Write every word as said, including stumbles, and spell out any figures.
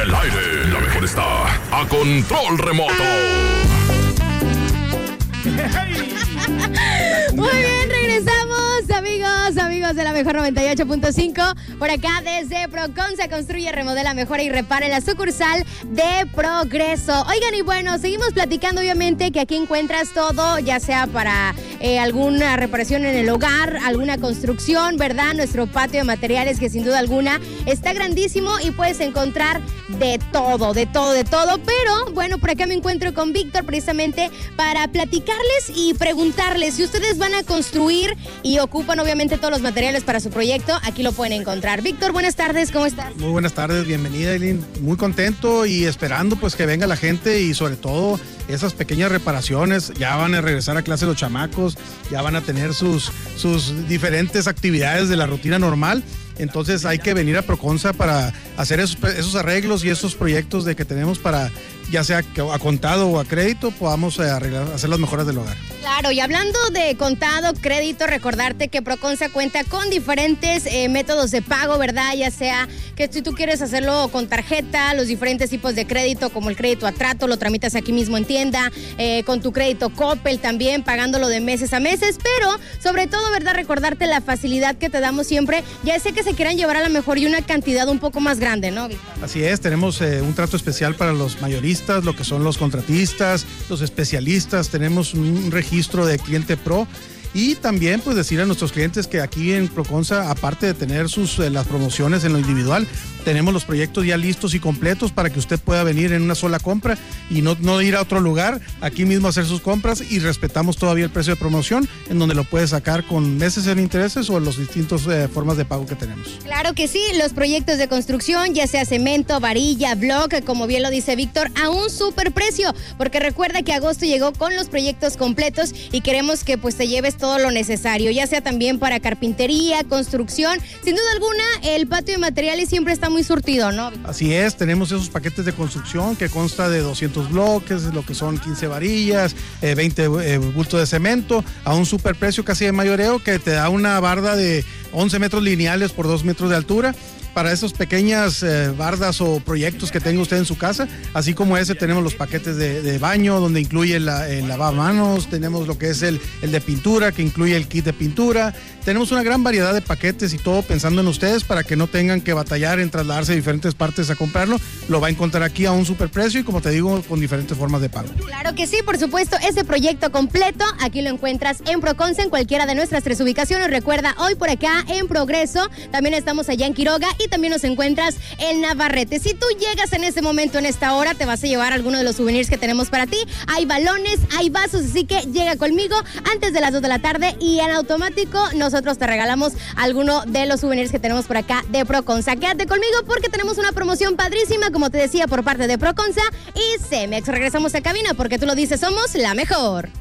el aire, la mejor está a control remoto. Muy bien, regresamos, amigos, amigos de la Mejor noventa y ocho punto cinco. Por acá desde Proconsa, construye, remodela, mejora y repara en la sucursal de Progreso. Oigan, y bueno, seguimos platicando, obviamente, que aquí encuentras todo, ya sea para eh, alguna reparación en el hogar, alguna construcción, ¿verdad? Nuestro patio de materiales, que sin duda alguna está grandísimo y puedes encontrar de todo, de todo, de todo. Pero, bueno, por acá me encuentro con Víctor precisamente para platicarles y preguntarles si ustedes van a construir y ocupan obviamente todos los materiales para su proyecto, aquí lo pueden encontrar. Víctor, buenas tardes, ¿cómo estás? Muy buenas tardes, bienvenida, Eileen. Muy contento y esperando pues que venga la gente y sobre todo esas pequeñas reparaciones. Ya van a regresar a clase los chamacos, ya van a tener sus, sus diferentes actividades de la rutina normal. Entonces hay que venir a Proconsa para hacer esos, esos arreglos y esos proyectos de que tenemos para, ya sea a contado o a crédito, podamos arreglar, hacer las mejoras del hogar. Claro, y hablando de contado, crédito, recordarte que Proconsa cuenta con diferentes eh, métodos de pago, ¿verdad? Ya sea que si tú quieres hacerlo con tarjeta, los diferentes tipos de crédito, como el crédito a trato, lo tramitas aquí mismo en tienda, eh, con tu crédito Coppel también, pagándolo de meses a meses, pero sobre todo, ¿verdad? Recordarte la facilidad que te damos siempre, ya sea que se quieran llevar a lo mejor y una cantidad un poco más grande, ¿no, Víctor? Así es, tenemos eh, un trato especial para los mayoristas, lo que son los contratistas, los especialistas, tenemos un registro de cliente pro. Y también pues decir a nuestros clientes que aquí en Proconsa, aparte de tener sus eh, las promociones en lo individual, tenemos los proyectos ya listos y completos para que usted pueda venir en una sola compra y no, no ir a otro lugar, aquí mismo hacer sus compras, y respetamos todavía el precio de promoción en donde lo puede sacar con meses en intereses o en las distintas eh, formas de pago que tenemos. Claro que sí, los proyectos de construcción, ya sea cemento, varilla, bloque, como bien lo dice Víctor, a un super precio, porque recuerda que agosto llegó con los proyectos completos y queremos que pues te lleves todo lo necesario, ya sea también para carpintería, construcción. Sin duda alguna, el patio de materiales siempre está muy surtido, ¿no? Así es, tenemos esos paquetes de construcción que consta de doscientos bloques, lo que son quince varillas, eh, veinte eh, bultos de cemento, a un superprecio casi de mayoreo que te da una barda de once metros lineales por dos metros de altura. Para esas pequeñas eh, bardas o proyectos que tenga usted en su casa, así como ese tenemos los paquetes de, de baño donde incluye la, el lavamanos, tenemos lo que es el, el de pintura que incluye el kit de pintura, tenemos una gran variedad de paquetes y todo pensando en ustedes para que no tengan que batallar en trasladarse a diferentes partes a comprarlo, lo va a encontrar aquí a un superprecio y como te digo con diferentes formas de pago. Claro que sí, por supuesto, ese proyecto completo aquí lo encuentras en Proconsa en cualquiera de nuestras tres ubicaciones. Recuerda, hoy por acá en Progreso, también estamos allá en Quiroga y también nos encuentras en Navarrete. Si tú llegas en este momento, en esta hora, te vas a llevar alguno de los souvenirs que tenemos para ti. Hay balones, hay vasos, así que llega conmigo antes de las dos de la tarde y en automático nosotros te regalamos alguno de los souvenirs que tenemos por acá de Proconsa. Quédate conmigo porque tenemos una promoción padrísima, como te decía, por parte de Proconsa y Cemex. Regresamos a cabina porque tú lo dices, somos la mejor.